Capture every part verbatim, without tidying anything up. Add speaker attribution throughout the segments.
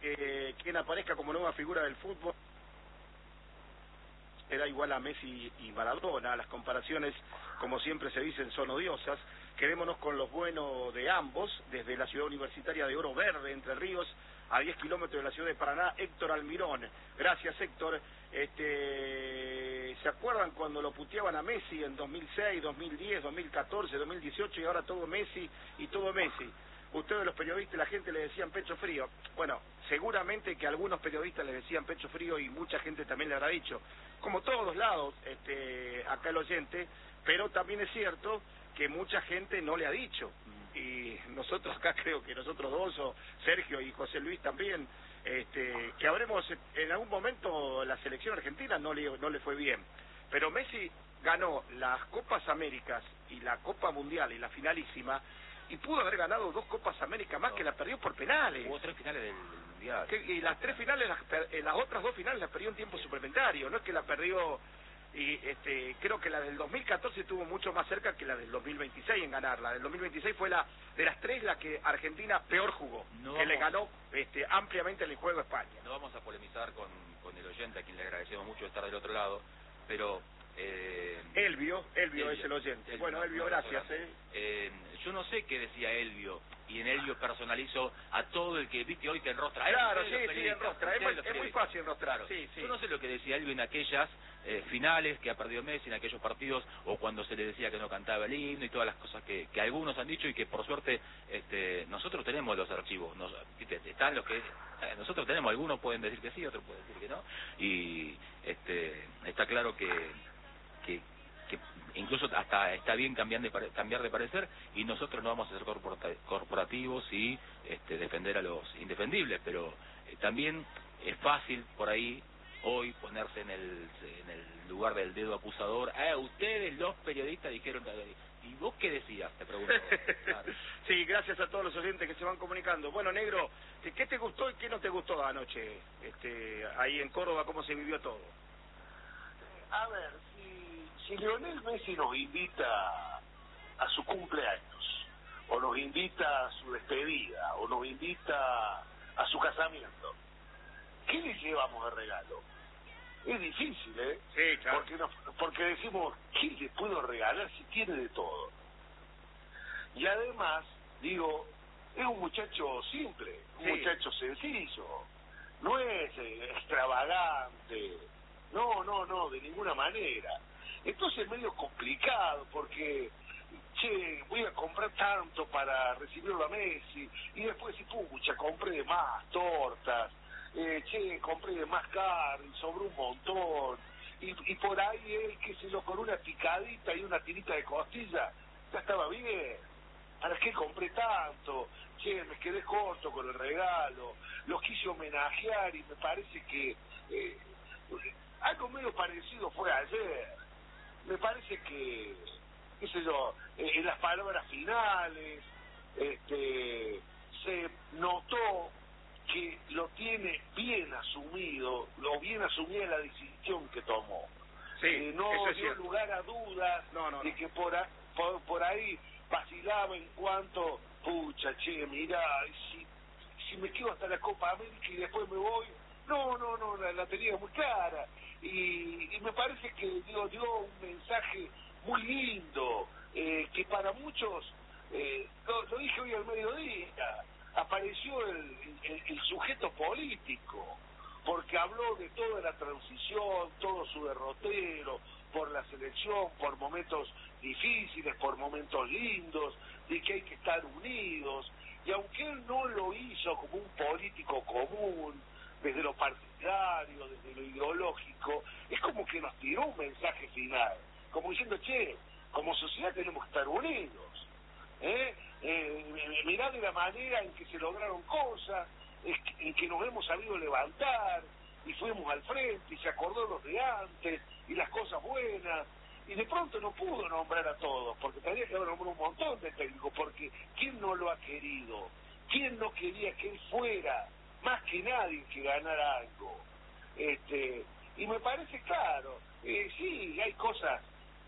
Speaker 1: que quien aparezca como nueva figura del fútbol era igual a Messi y Maradona. Las comparaciones, como siempre se dicen, son odiosas. Quedémonos con los buenos de ambos, desde la ciudad universitaria de Oro Verde, Entre Ríos, a diez kilómetros de la ciudad de Paraná, Héctor Almirón. Gracias, Héctor. Este, ¿se acuerdan cuando lo puteaban a Messi en dos mil seis, dos mil diez, dos mil catorce, dos mil dieciocho y ahora todo Messi y todo Messi? Ustedes los periodistas, la gente le decían pecho frío. Bueno, seguramente que algunos periodistas le decían pecho frío y mucha gente también le habrá dicho, como todos lados, este, acá el oyente, pero también es cierto que mucha gente no le ha dicho. Y nosotros acá creo que nosotros dos, o Sergio y José Luis también, este, que habremos, en algún momento la selección argentina no le, no le fue bien, pero Messi ganó las Copas Américas y la Copa Mundial y la finalísima, y pudo haber ganado dos Copas Américas más, no, que la perdió por penales.
Speaker 2: Hubo tres finales del Mundial.
Speaker 1: Que, y las tres finales, las, las otras dos finales las perdió en tiempo suplementario, no es que la perdió... Y este, creo que la del dos mil catorce estuvo mucho más cerca que la del dos mil veintiséis en ganar. La del dos mil veintiséis fue la de las tres la que Argentina peor jugó, no que vamos, le ganó este, ampliamente en el juego a España.
Speaker 2: No vamos a polemizar con, con el oyente, a quien le agradecemos mucho estar del otro lado, pero... Eh,
Speaker 1: Elvio, Elvio, Elvio es el oyente. Elvio, bueno, Elvio, gracias. Eh.
Speaker 2: Eh, yo no sé qué decía Elvio, y en Elvio personalizo a todo el que viste hoy te enrostra.
Speaker 1: Claro, sí, sí, enrostra, es, es muy fácil enrostrar. Sí, sí.
Speaker 2: Yo no sé lo que decía Elvio en aquellas eh, finales que ha perdido Messi, en aquellos partidos, o cuando se le decía que no cantaba el himno y todas las cosas que, que algunos han dicho y que por suerte este, nosotros tenemos los archivos. Nos, están los que eh, nosotros tenemos, algunos pueden decir que sí, otros pueden decir que no, y este, está claro que Que, que incluso hasta está bien cambiar de, cambiar de parecer, y nosotros no vamos a ser corporativos y este, defender a los indefendibles, pero eh, también es fácil por ahí hoy ponerse en el, en el lugar del dedo acusador. Ah, ustedes los periodistas dijeron que... ¿Y vos qué decías? Te pregunto. Claro.
Speaker 1: Sí, gracias a todos los oyentes que se van comunicando. Bueno, Negro, ¿qué te gustó y qué no te gustó anoche este, ahí en Córdoba? ¿Cómo se vivió todo?
Speaker 3: A ver, si, si Lionel Messi nos invita a su cumpleaños, o nos invita a su despedida, o nos invita a su casamiento, ¿qué le llevamos de regalo? Es difícil, ¿eh?
Speaker 1: Sí, claro.
Speaker 3: Porque, nos, porque decimos, ¿qué le puedo regalar si tiene de todo? Y además, digo, es un muchacho simple, un sí. muchacho sencillo, no es eh, extravagante. No, no, no, de ninguna manera. Entonces es medio complicado porque, che, voy a comprar tanto para recibirlo a Messi, y después si pucha, compré de más tortas, eh, che, compré de más carne, sobró un montón, y, y por ahí él, qué sé yo, con una picadita y una tirita de costilla, ya estaba bien. ¿Para qué compré tanto? Che, me quedé corto con el regalo, los quise homenajear y me parece que... Eh, algo medio parecido fue ayer. Me parece que, qué sé yo, en las palabras finales, este, se notó que lo tiene bien asumido, lo bien asumida la decisión que tomó.
Speaker 1: Sí,
Speaker 3: eh, no
Speaker 1: eso es
Speaker 3: dio
Speaker 1: cierto.
Speaker 3: lugar a dudas
Speaker 1: no, no,
Speaker 3: de
Speaker 1: no.
Speaker 3: que por, a, por, por ahí vacilaba en cuanto, pucha, che, mirá, si, si me quedo hasta la Copa América y después me voy... No, no, no, la, la tenía muy clara, y, y me parece que dio, dio un mensaje muy lindo, eh, que para muchos, eh, lo, lo dije hoy al mediodía, apareció el, el, el sujeto político, porque habló de toda la transición, todo su derrotero, por la selección, por momentos difíciles, por momentos lindos, de que hay que estar unidos, y aunque él no lo hizo como un político común, desde lo partidario, desde lo ideológico, es como que nos tiró un mensaje final, como diciendo, che, como sociedad tenemos que estar unidos, ¿eh? Eh, mirá de la manera en que se lograron cosas, en que nos hemos sabido levantar, y fuimos al frente, y se acordó los de antes, y las cosas buenas, y de pronto no pudo nombrar a todos, porque tendría que haber nombrado un montón de técnicos, porque ¿quién no lo ha querido? ¿Quién no quería que él fuera más que nadie que ganara algo? Este, y me parece claro, eh, sí, hay cosas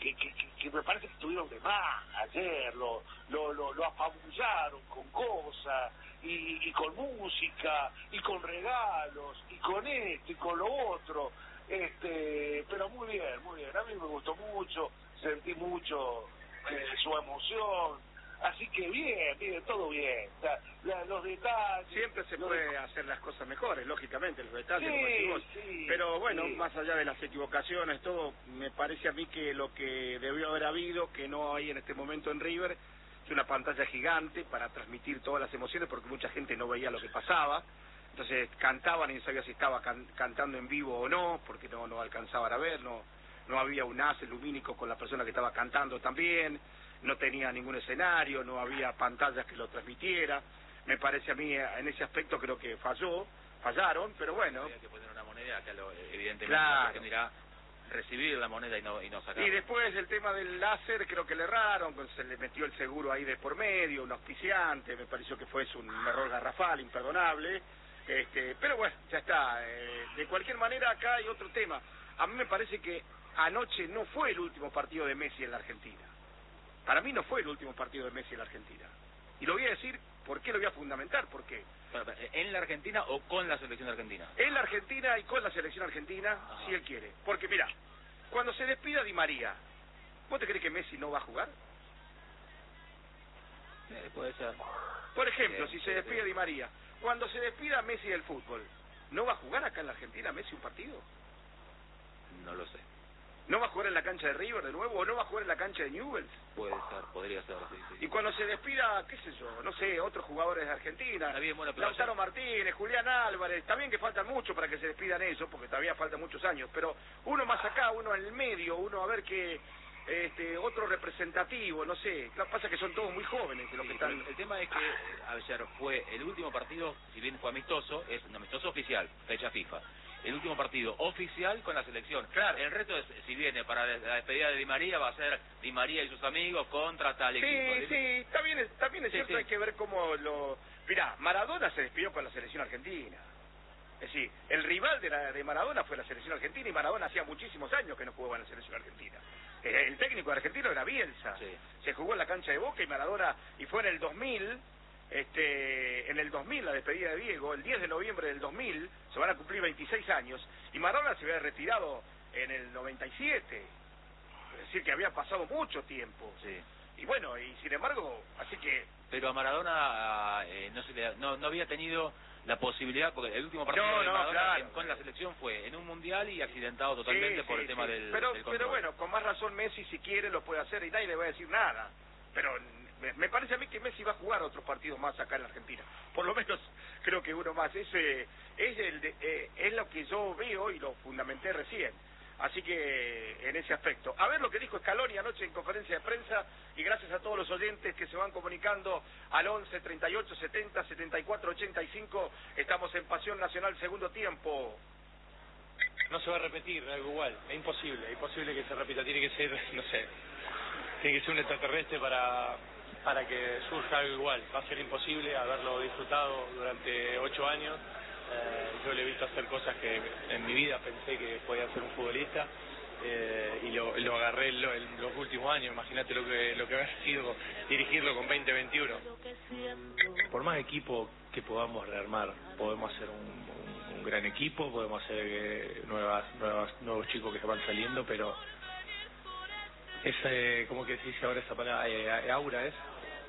Speaker 3: que, que, que, que me parece que estuvieron de más ayer, lo, lo, lo, lo apabullaron con cosas, y, y con música, y con regalos, y con esto, y con lo otro, este pero muy bien, muy bien, a mí me gustó mucho, sentí mucho eh, su emoción. Así que bien, bien, todo bien. O sea, la, los detalles...
Speaker 1: Siempre se puede de... hacer las cosas mejores, lógicamente, los detalles,
Speaker 3: sí,
Speaker 1: como decís vos.
Speaker 3: Sí,
Speaker 1: Pero bueno,
Speaker 3: sí.
Speaker 1: más allá de las equivocaciones, todo, me parece a mí que lo que debió haber habido, que no hay en este momento en River, es una pantalla gigante para transmitir todas las emociones, porque mucha gente no veía lo que pasaba. Entonces cantaban y no sabía si estaba can, cantando en vivo o no, porque no, no alcanzaban a ver, no, no había un haz lumínico con la persona que estaba cantando también. No tenía ningún escenario, no había pantallas que lo transmitiera. Me parece a mí, en ese aspecto creo que falló, fallaron, pero bueno.
Speaker 2: Había que poner una moneda, acá lo, evidentemente
Speaker 1: claro.
Speaker 2: La gente dirá recibir la moneda y no, y no sacarla.
Speaker 1: Y después el tema del láser, creo que le erraron, se le metió el seguro ahí de por medio, un auspiciante, me pareció que fue un error garrafal, imperdonable. Este, pero bueno, ya está. Eh, de cualquier manera, acá hay otro tema. A mí me parece que anoche no fue el último partido de Messi en la Argentina. Para mí no fue el último partido de Messi en la Argentina. Y lo voy a decir, ¿por qué lo voy a fundamentar? ¿Por qué?
Speaker 2: ¿En la Argentina o con la selección argentina?
Speaker 1: En la Argentina y con la selección argentina, ajá, si él quiere. Porque mira, cuando se despida Di María, ¿vos te crees que Messi no va a jugar?
Speaker 2: Eh, puede ser.
Speaker 1: Por ejemplo,
Speaker 2: sí,
Speaker 1: si se despide
Speaker 2: sí.
Speaker 1: Di María, cuando se despida Messi del fútbol, ¿no va a jugar acá en la Argentina Messi un partido?
Speaker 2: No lo sé.
Speaker 1: ¿No va a jugar en la cancha de River de nuevo o no va a jugar en la cancha de Newell's?
Speaker 2: Puede ser, podría ser, sí, sí.
Speaker 1: Y cuando se despida, qué sé yo, no sé, otros jugadores de Argentina,
Speaker 2: Está bien, bueno, pero
Speaker 1: Lautaro
Speaker 2: ya...
Speaker 1: Martínez, Julián Álvarez, también que faltan mucho para que se despidan eso, porque todavía faltan muchos años, pero uno más acá, uno en el medio, uno a ver qué, este, otro representativo, no sé, lo que pasa es que son todos muy jóvenes de los
Speaker 2: sí,
Speaker 1: que están...
Speaker 2: El tema es que ayer fue el último partido, si bien fue amistoso, es un amistoso oficial, fecha FIFA. El último partido oficial con la selección.
Speaker 1: Claro.
Speaker 2: El resto, es, si viene para la despedida de Di María, va a ser Di María y sus amigos contra tal
Speaker 1: sí,
Speaker 2: equipo.
Speaker 1: Sí, sí, también es, también es
Speaker 2: sí,
Speaker 1: cierto,
Speaker 2: sí.
Speaker 1: Hay que ver cómo lo... Mirá, Maradona se despidió con la selección argentina. Es decir, el rival de, la, de Maradona fue la selección argentina y Maradona hacía muchísimos años que no jugaba en la selección argentina. Eh, el técnico argentino era Bielsa.
Speaker 2: Sí.
Speaker 1: Se jugó en la cancha de Boca y Maradona, y fue en el dos mil... Este, en el dos mil la despedida de Diego, el diez de noviembre del dos mil, se van a cumplir veintiséis años, y Maradona se había retirado en el noventa y siete, es decir, que había pasado mucho tiempo.
Speaker 2: Sí.
Speaker 1: Y bueno, y sin embargo, así que...
Speaker 2: Pero a Maradona eh, no, se le, no, no había tenido la posibilidad, porque el último partido
Speaker 1: no,
Speaker 2: de
Speaker 1: no,
Speaker 2: Maradona
Speaker 1: claro,
Speaker 2: en, con la selección fue en un mundial y accidentado totalmente
Speaker 1: sí,
Speaker 2: por
Speaker 1: sí,
Speaker 2: el tema
Speaker 1: sí.
Speaker 2: del,
Speaker 1: pero,
Speaker 2: del control.
Speaker 1: Pero bueno, con más razón Messi, si quiere, lo puede hacer y nadie le va a decir nada. Pero me, me parece a mí que Messi va a jugar otros partidos más acá en la Argentina. Por lo menos creo que uno más. Es, eh, es, el de, eh, es lo que yo veo y lo fundamenté recién. Así que en ese aspecto. A ver lo que dijo Scaloni anoche en conferencia de prensa, y gracias a todos los oyentes que se van comunicando al once, treinta y ocho, setenta, setenta y cuatro, ochenta y cinco. Estamos en Pasión Nacional, segundo tiempo.
Speaker 4: No se va a repetir algo igual, es imposible, es imposible que se repita, tiene que ser, no sé, tiene que ser un extraterrestre para, para que surja algo igual, va a ser imposible haberlo disfrutado durante ocho años. Eh, yo le he visto hacer cosas que en mi vida pensé que podía ser un futbolista, eh, y lo, lo agarré en, lo, en los últimos años. Imagínate lo que lo que ha sido dirigirlo con veinte veintiuno. Por más equipo que podamos rearmar, podemos hacer un, un, un gran equipo, podemos hacer eh, nuevas, nuevas nuevos chicos que se van saliendo, pero es eh, como que se dice ahora esa palabra, eh, aura es.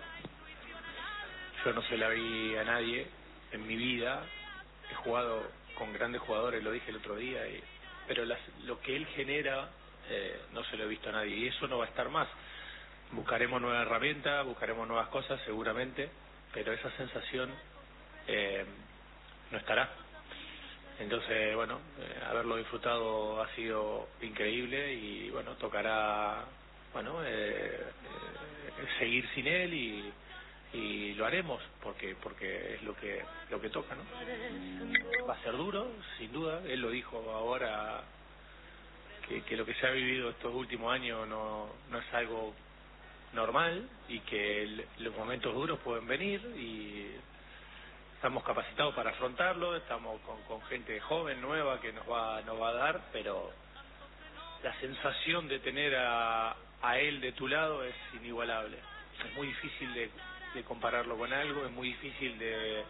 Speaker 4: Yo no se la vi a nadie en mi vida. He jugado con grandes jugadores, lo dije el otro día, y, pero las, lo que él genera eh, no se lo he visto a nadie, y eso no va a estar más. Buscaremos nuevas herramientas, buscaremos nuevas cosas seguramente, pero esa sensación eh, no estará. Entonces, bueno, eh, haberlo disfrutado ha sido increíble, y bueno, tocará, bueno, eh, eh, seguir sin él, y y lo haremos porque porque es lo que lo que toca, ¿no? Va a ser duro, sin duda. Él lo dijo ahora, que, que lo que se ha vivido estos últimos años no no es algo normal, y que el, los momentos duros pueden venir, y estamos capacitados para afrontarlo. Estamos con, con gente joven, nueva, que nos va nos va a dar, pero la sensación de tener a, a él de tu lado es inigualable. Es muy difícil de, de compararlo con algo, es muy difícil de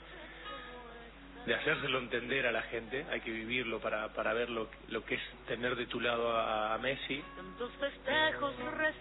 Speaker 4: de hacérselo entender a la gente, hay que vivirlo para para ver lo, lo que es tener de tu lado a, a Messi.
Speaker 5: Tantos festejos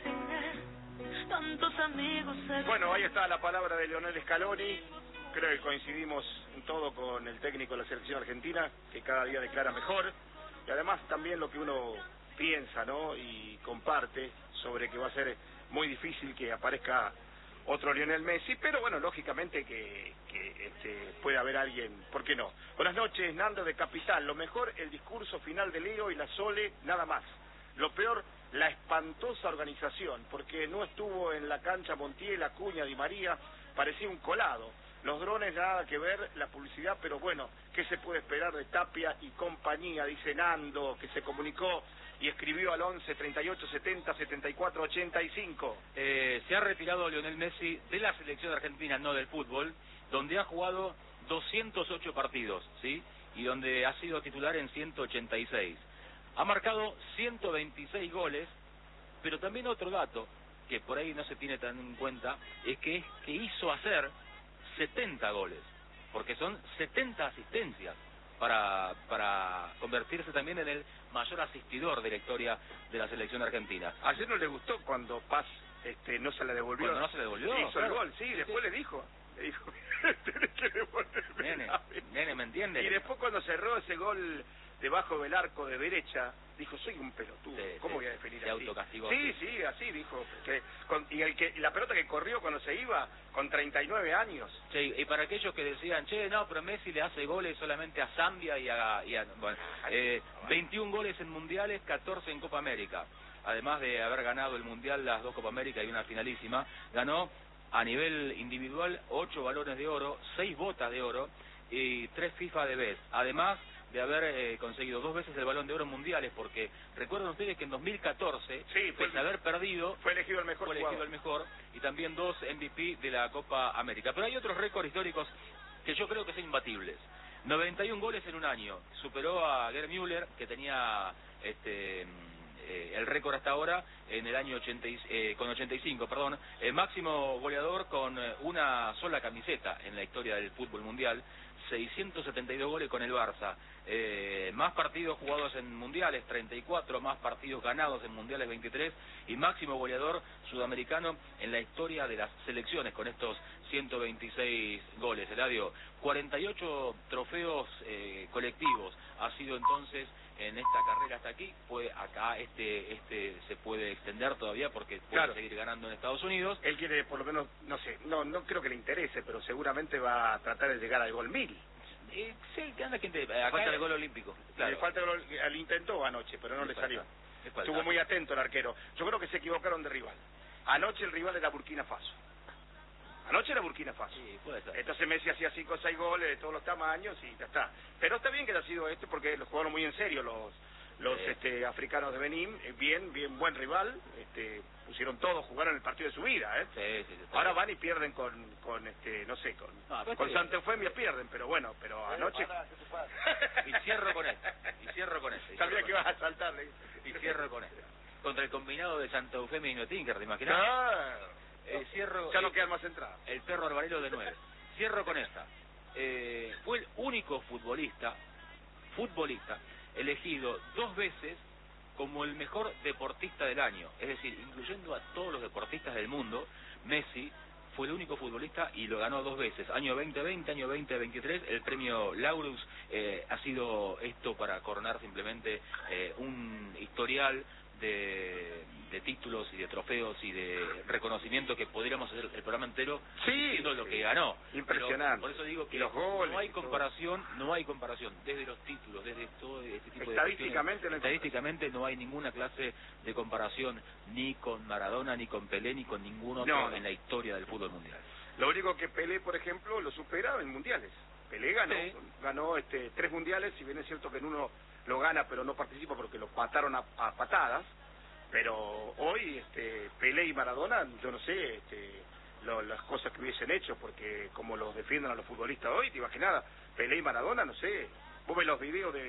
Speaker 5: resigné, tantos amigos.
Speaker 1: Bueno, ahí está la palabra de Lionel Scaloni. Creo que coincidimos en todo con el técnico de la selección argentina, que cada día declara mejor, y además también lo que uno piensa, ¿no?, y comparte sobre que va a ser muy difícil que aparezca otro Lionel Messi, pero bueno, lógicamente que, que este, puede haber alguien, ¿por qué no? Buenas noches, Nando de Capital. Lo mejor, el discurso final de Leo y la Sole, nada más. Lo peor, la espantosa organización, porque no estuvo en la cancha Montiel, Acuña, Di María, parecía un colado. Los drones nada que ver, la publicidad, pero bueno, ¿qué se puede esperar de Tapia y compañía? Dice Nando, que se comunicó y escribió al once, treinta y ocho, setenta, setenta y cuatro, ochenta y cinco.
Speaker 2: Eh, se ha retirado Lionel Messi de la selección argentina, no del fútbol, donde ha jugado doscientos ocho partidos, ¿sí? Y donde ha sido titular en ciento ochenta y seis. Ha marcado ciento veintiséis goles, pero también otro dato, que por ahí no se tiene tan en cuenta, es que, es que hizo hacer setenta goles, porque son setenta asistencias para para convertirse también en el mayor asistidor de la historia de la selección argentina.
Speaker 1: Ayer no le gustó cuando Paz este, no se la devolvió.
Speaker 2: Cuando no se le devolvió,
Speaker 1: hizo
Speaker 2: claro.
Speaker 1: el gol, sí,
Speaker 2: Sí,
Speaker 1: después
Speaker 2: sí.
Speaker 1: le dijo, le dijo, tenés que devolverme.
Speaker 2: Nene,
Speaker 1: la-
Speaker 2: nene, ¿me entiendes?
Speaker 1: Y después cuando cerró ese gol debajo del arco de derecha, dijo, soy un pelotudo,
Speaker 2: Sí,
Speaker 1: ¿cómo
Speaker 2: sí,
Speaker 1: voy a definir
Speaker 2: se
Speaker 1: así?
Speaker 2: autocastigó,
Speaker 1: Sí,
Speaker 2: sí.
Speaker 1: sí, así dijo. Que con, y el que la pelota que corrió cuando se iba, con treinta y nueve años.
Speaker 2: Sí, y para aquellos que decían, che, no, pero Messi le hace goles solamente a Zambia y a... Y a bueno, eh, veintiún goles en mundiales, catorce en Copa América. Además de haber ganado el mundial, las dos Copa América y una finalísima, ganó a nivel individual ocho balones de oro, seis botas de oro y tres FIFA de Best. Además de haber eh, conseguido dos veces el Balón de Oro en mundiales, porque recuerdan ustedes que en dos mil catorce,
Speaker 1: Sí, fue
Speaker 2: pese a haber perdido,
Speaker 1: Fue elegido el mejor
Speaker 2: fue elegido
Speaker 1: jugador.
Speaker 2: el mejor, y también dos M V P de la Copa América. Pero hay otros récords históricos que yo creo que son imbatibles. noventa y un goles en un año, superó a Gerd Müller, que tenía este eh, el récord hasta ahora en el año ochenta y, eh, con ochenta y cinco, perdón, el máximo goleador con eh, una sola camiseta en la historia del fútbol mundial, seiscientos setenta y dos goles con el Barça, eh, más partidos jugados en mundiales, treinta y cuatro, más partidos ganados en mundiales, veintitrés, y máximo goleador sudamericano en la historia de las selecciones con estos ciento veintiséis goles. Eladio, cuarenta y ocho trofeos eh, colectivos ha sido entonces en esta carrera hasta aquí. Puede, acá este este se puede extender todavía porque puede
Speaker 1: Claro.
Speaker 2: seguir ganando en Estados Unidos.
Speaker 1: Él quiere, por lo menos, no sé, no no creo que le interese, pero seguramente va a tratar de llegar al gol mil.
Speaker 2: Eh, sí, que anda gente. Acá
Speaker 6: Falta el gol olímpico.
Speaker 2: Claro.
Speaker 1: Le falta el gol, él intentó anoche, pero no
Speaker 2: Le
Speaker 1: le
Speaker 2: falta,
Speaker 1: salió.
Speaker 2: le falta.
Speaker 1: Estuvo muy atento el arquero. Yo creo que se equivocaron de rival. Anoche el rival era Burkina Faso. Anoche era Burkina Faso.
Speaker 2: Sí, puede ser.
Speaker 1: Entonces Messi hacía cinco o seis goles de todos los tamaños y ya está. Pero está bien que haya sido este porque lo jugaron muy en serio los los
Speaker 2: Sí.
Speaker 1: este, africanos de Benín. Eh, Bien, bien buen rival. Este, pusieron todo, jugaron el partido de su vida. ¿eh?
Speaker 2: Sí, sí, sí, está
Speaker 1: Ahora
Speaker 2: bien.
Speaker 1: van y pierden con, con este, no sé, con,
Speaker 2: No, pero
Speaker 1: con
Speaker 2: está
Speaker 1: Santa Eufemia pierden, pero bueno, pero
Speaker 3: Eh,
Speaker 1: anoche...
Speaker 3: pará, ¿qué te pasa?
Speaker 2: Y cierro con esta. Y cierro con esta. y
Speaker 1: Sabía
Speaker 2: cierro
Speaker 1: que
Speaker 2: con
Speaker 1: ibas a saltarle.
Speaker 2: esta. Y cierro con esta. Contra el combinado de Santa Eufemia y Notinker, ¿te imaginas?
Speaker 1: Ah,
Speaker 2: Eh, cierro.
Speaker 1: ya no
Speaker 2: eh,
Speaker 1: quedan más entradas.
Speaker 2: El perro Alvarelo de nueve. Cierro con esta. Eh, fue el único futbolista, futbolista, elegido dos veces como el mejor deportista del año. Es decir, incluyendo a todos los deportistas del mundo, Messi fue el único futbolista y lo ganó dos veces. Año veinte veinte, año veinte veintitrés, el premio Laurus eh, ha sido esto para coronar simplemente eh, un historial de, de títulos y de trofeos y de reconocimiento que podríamos hacer el programa entero
Speaker 1: Sí,
Speaker 2: diciendo lo
Speaker 1: sí.
Speaker 2: que ganó.
Speaker 1: Impresionante.
Speaker 2: Pero por eso digo que
Speaker 1: Y los goles
Speaker 2: no hay
Speaker 1: y todo.
Speaker 2: comparación, no hay comparación desde los títulos, desde todo este tipo de
Speaker 1: Estadísticamente
Speaker 2: cuestiones.
Speaker 1: no hay
Speaker 2: Estadísticamente no hay ninguna clase de comparación ni con Maradona, ni con Pelé, ni con ningún otro
Speaker 1: No, no.
Speaker 2: en la historia del fútbol mundial.
Speaker 1: Lo único que Pelé, por ejemplo, lo supera en mundiales. Pelé ganó,
Speaker 2: Sí.
Speaker 1: ganó este, tres mundiales, si bien es cierto que en uno lo gana, pero no participa porque lo pataron a, a patadas. Pero hoy este, Pelé y Maradona, yo no sé este, lo- las cosas que hubiesen hecho, porque como los defienden a los futbolistas hoy, te imaginas, Pelé y Maradona, no sé. Vos ves los videos de,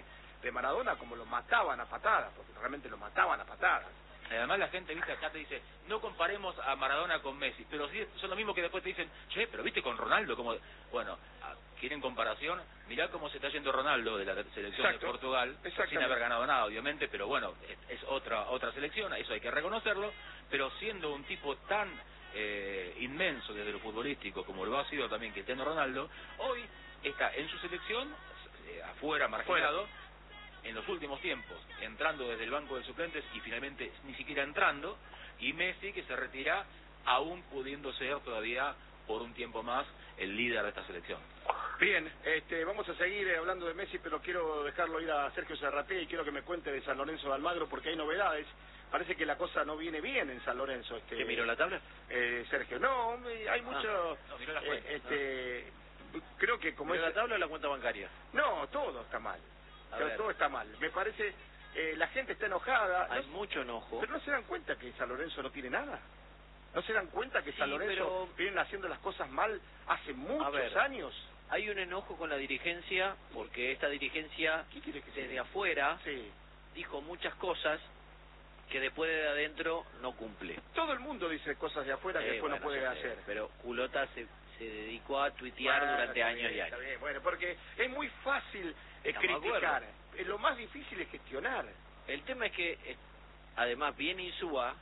Speaker 1: de Maradona como lo mataban a patadas, porque realmente lo mataban a patadas.
Speaker 2: Además la gente, viste, acá te dice, no comparemos a Maradona con Messi, pero sí son lo mismo que después te dicen, che, pero viste con Ronaldo, como, bueno, ¿quieren comparación? Mirá cómo se está yendo Ronaldo de la selección
Speaker 1: Exacto.
Speaker 2: de Portugal, sin haber ganado nada, obviamente, pero bueno, es, es otra otra selección, eso hay que reconocerlo, pero siendo un tipo tan eh, inmenso desde lo futbolístico, como lo ha sido también Cristiano Ronaldo, hoy está en su selección, eh, afuera, marginado, en los últimos tiempos, entrando desde el banco de suplentes y finalmente ni siquiera entrando, y Messi que se retira aún pudiendo ser todavía por un tiempo más el líder de esta selección.
Speaker 1: Bien, este, vamos a seguir eh, hablando de Messi, pero quiero dejarlo ir a Sergio Serraté y quiero que me cuente de San Lorenzo de Almagro porque hay novedades. Parece que la cosa no viene bien en San Lorenzo. Este,
Speaker 6: ¿Que miró la tabla?
Speaker 1: Eh, Sergio, no, hay mucho...
Speaker 2: Ah, no, miró la
Speaker 1: eh,
Speaker 2: cuenta.
Speaker 1: este, creo que como
Speaker 6: ¿Miró
Speaker 1: es...
Speaker 6: la tabla o la cuenta bancaria?
Speaker 1: No, todo está mal.
Speaker 6: A
Speaker 1: Pero
Speaker 6: ver.
Speaker 1: todo está mal. Me parece, eh, la gente está enojada.
Speaker 6: Hay
Speaker 1: no,
Speaker 6: mucho enojo.
Speaker 1: pero no se dan cuenta que San Lorenzo no tiene nada. No se dan cuenta que
Speaker 6: Sí,
Speaker 1: San Lorenzo
Speaker 6: pero-
Speaker 1: vienen haciendo las cosas mal hace muchos
Speaker 6: ver.
Speaker 1: años.
Speaker 6: Hay un enojo con la dirigencia porque esta dirigencia
Speaker 1: ¿Qué quiere que
Speaker 6: desde
Speaker 1: sea?
Speaker 6: afuera
Speaker 1: Sí.
Speaker 6: dijo muchas cosas que después de adentro no cumple.
Speaker 1: Todo el mundo dice cosas de afuera que
Speaker 6: Eh,
Speaker 1: después
Speaker 6: bueno,
Speaker 1: no puede
Speaker 6: yo sé,
Speaker 1: hacer.
Speaker 6: Pero Culota se, se dedicó a tuitear
Speaker 1: Bueno,
Speaker 6: durante
Speaker 1: está
Speaker 6: años
Speaker 1: bien,
Speaker 6: y
Speaker 1: está
Speaker 6: años.
Speaker 1: bien. Bueno, porque es muy fácil eh,
Speaker 6: Estamos de
Speaker 1: criticar.
Speaker 6: acuerdo.
Speaker 1: Eh, Lo más difícil es gestionar.
Speaker 6: El tema es que, eh, además, viene Insúa,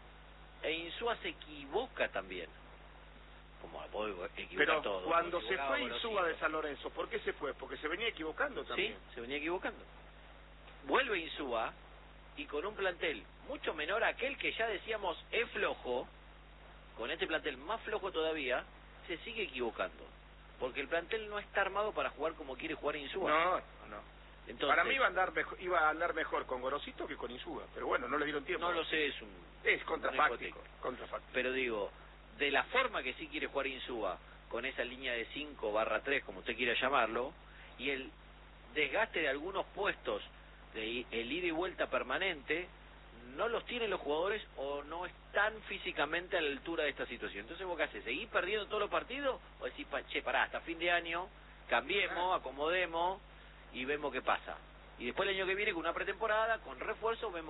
Speaker 6: e Insúa se equivoca también. Como puedo equivocar
Speaker 1: Pero
Speaker 6: todo.
Speaker 1: cuando
Speaker 6: como
Speaker 1: se
Speaker 6: equivocaba
Speaker 1: fue
Speaker 6: Gorosito.
Speaker 1: Insúa de San Lorenzo, ¿por qué se fue? Porque se venía equivocando
Speaker 6: Sí,
Speaker 1: también.
Speaker 6: se venía equivocando. Vuelve Insúa y con un plantel mucho menor a aquel que ya decíamos es flojo, con este plantel más flojo todavía, se sigue equivocando. Porque el plantel no está armado para jugar como quiere jugar Insúa.
Speaker 1: No, no, no.
Speaker 6: Entonces,
Speaker 1: Para mí iba a andar mejor, iba a andar mejor con Gorosito que con Insúa, pero bueno, no le dieron tiempo.
Speaker 6: no lo sé, es un...
Speaker 1: Es
Speaker 6: una
Speaker 1: contrafáctico,
Speaker 6: hipoteca.
Speaker 1: contrafáctico.
Speaker 6: Pero digo, de la forma que sí quiere jugar Insúa, con esa línea de cinco barra tres, como usted quiera llamarlo, y el desgaste de algunos puestos, de el ida y vuelta permanente, no los tienen los jugadores o no están físicamente a la altura de esta situación. Entonces, ¿vos qué haces? ¿Seguís perdiendo todos los partidos? O decís, pa, che, pará, hasta fin de año, cambiemos, acomodemos y vemos qué pasa. Y después el año que viene, con una pretemporada, con refuerzo, vemos